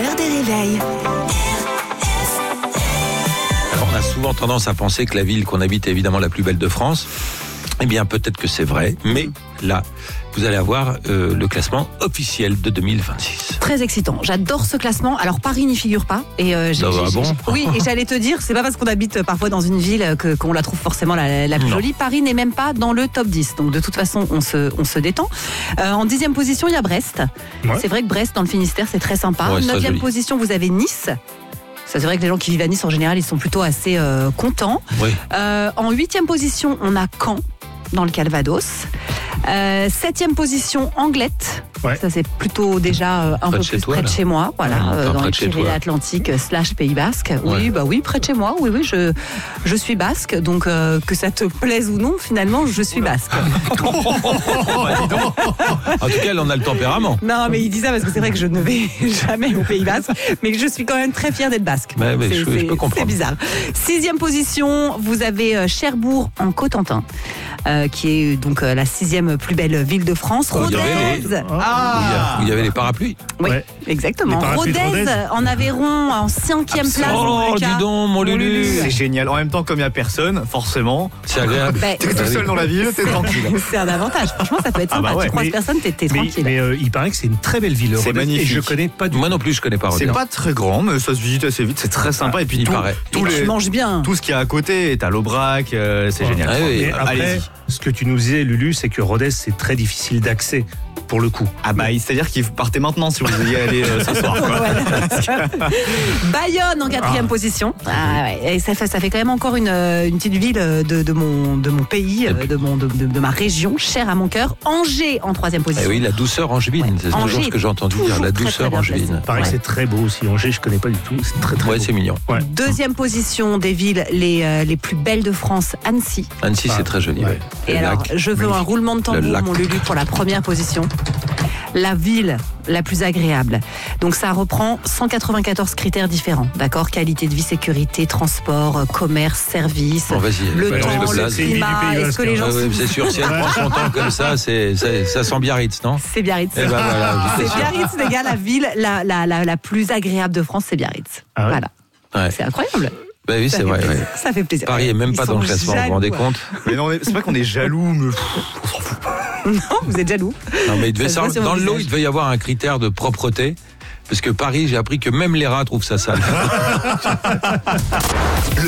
l'heure des réveils. Alors, on a souvent tendance à penser que la ville qu'on habite est évidemment la plus belle de France. Eh bien, peut-être que c'est vrai, mais là, vous allez avoir le classement officiel de 2026. Très excitant. J'adore ce classement. Alors Paris n'y figure pas. Et oui, et j'allais te dire, c'est pas parce qu'on habite parfois dans une ville qu'on la trouve forcément la plus jolie. Paris n'est même pas dans le top 10. Donc de toute façon, on se détend. En 10e position, il y a Brest. Ouais. C'est vrai que Brest, dans le Finistère, c'est très sympa. Ouais, 9e position, vous avez Nice. Ça, c'est vrai que les gens qui vivent à Nice, en général, ils sont plutôt assez contents. Oui. En 8e position, on a Caen, dans le Calvados. 7e position, Anglette. Ouais. Ça, c'est plutôt déjà un peu plus près de chez moi. Voilà, dans les Pyrénées-Atlantiques / Pays Basque. Ouais. Oui, près de chez moi. Oui, je suis basque. Donc, que ça te plaise ou non, finalement, je suis basque. En tout cas, elle en a le tempérament. Non, mais il dit ça parce que c'est vrai que je ne vais jamais au Pays Basque. Mais je suis quand même très fière d'être basque. Mais je peux comprendre. C'est bizarre. 6e position, vous avez Cherbourg en Cotentin. Qui est donc la 6e plus belle ville de France. Rodez. Il y avait les parapluies. Oui, exactement. Rodez en Aveyron en 5e place. Oh, dis donc, mon Lulu. C'est génial. En même temps, comme il n'y a personne, forcément, c'est agréable. T'es tout seul dans la ville, t'es tranquille. C'est un avantage. Franchement, ça peut être sympa. Tu croises personne, t'es tranquille. Mais il paraît que c'est une très belle ville. C'est magnifique. Et je connais pas du tout. Moi non plus, je connais pas Rodez. C'est pas très grand, mais ça se visite assez vite. C'est très sympa. Et puis tu manges bien. Tout ce qu'il y a à côté, t'as l'Aubrac, c'est génial. Mais après, ce que tu nous disais, Lulu, c'est que Rodez, c'est très difficile d'accès. Pour le coup. C'est-à-dire qu'il faut partir maintenant si vous y allez ce soir. Bayonne en 4e position. Et ça fait quand même encore une petite ville de mon pays, de ma région, chère à mon cœur. Angers en 3e position. Oui, la douceur angevine, c'est toujours ce que j'ai entendu dire, la douceur angevine. Il paraît que c'est très beau aussi. Angers, je connais pas du tout. C'est très beau. C'est mignon. Ouais. 2e position des villes les plus belles de France, Annecy. Annecy, c'est très joli. Ouais. Et alors, je veux un roulement de tambour, mon Lulu, pour la première position. La ville la plus agréable. Donc ça reprend 194 critères différents, d'accord ? Qualité de vie, sécurité, transport, commerce, service, le temps, le climat. Est-ce que les gens c'est sûr, si elle prend son temps comme ça, ça sent Biarritz, non ? C'est Biarritz. Et voilà, c'est Biarritz, les gars, la ville la plus agréable de France, c'est Biarritz. Ah ouais. Voilà. Ouais. C'est incroyable. Bah oui, c'est vrai. Ça fait plaisir. Paris est même pas dans le classement, vous vous rendez compte ? Mais non, c'est pas qu'on est jaloux, mais on s'en fout. Non, vous êtes jaloux. Non, mais dans le lot, il devait y avoir un critère de propreté. Parce que Paris, j'ai appris que même les rats trouvent ça sale.